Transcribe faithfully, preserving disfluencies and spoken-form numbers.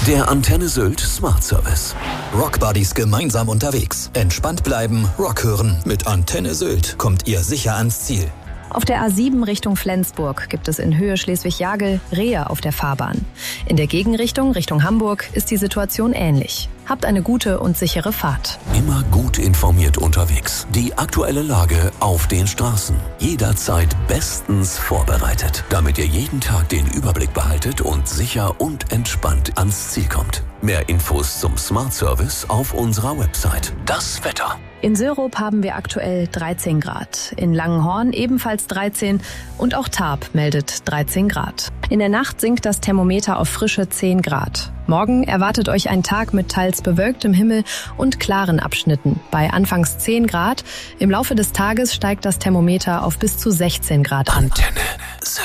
Der Antenne Sylt Smart Service. Rockbuddies gemeinsam unterwegs. Entspannt bleiben, Rock hören. Mit Antenne Sylt kommt ihr sicher ans Ziel. Auf der A sieben Richtung Flensburg gibt es in Höhe Schleswig-Jagel Rehe auf der Fahrbahn. In der Gegenrichtung, Richtung Hamburg, ist die Situation ähnlich. Habt eine gute und sichere Fahrt. Immer gut informiert unterwegs. Die aktuelle Lage auf den Straßen. Jederzeit bestens vorbereitet, damit ihr jeden Tag den Überblick behaltet und sicher und entspannt ans Ziel kommt. Mehr Infos zum Smart Service auf unserer Website. Das Wetter. In Sörup haben wir aktuell dreizehn Grad. In Langenhorn ebenfalls dreizehn und auch Tarp meldet dreizehn Grad. In der Nacht sinkt das Thermometer auf frische zehn Grad. Morgen erwartet euch ein Tag mit teils bewölktem Himmel und klaren Abschnitten. Bei anfangs zehn Grad. Im Laufe des Tages steigt das Thermometer auf bis zu sechzehn Grad an. Antenne.